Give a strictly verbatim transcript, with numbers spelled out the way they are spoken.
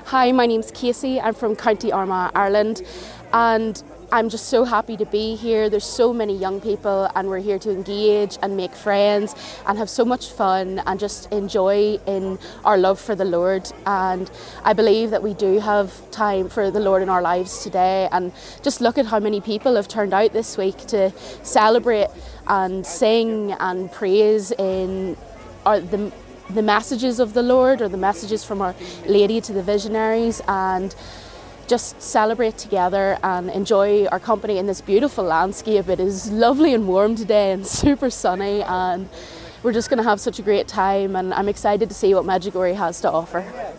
Hi, my name's Casey. I'm from County Armagh, Ireland, and I'm just so happy to be here. There's so many young people and we're here to engage and make friends and have so much fun and just enjoy in our love for the Lord. And I believe that we do have time for the Lord in our lives today, and just look at how many people have turned out this week to celebrate and sing and praise in our, the the messages of the Lord, or the messages from Our Lady to the visionaries, and just celebrate together and enjoy our company in this beautiful landscape. It is lovely and warm today and super sunny, and we're just going to have such a great time, and I'm excited to see what Medjugorje has to offer.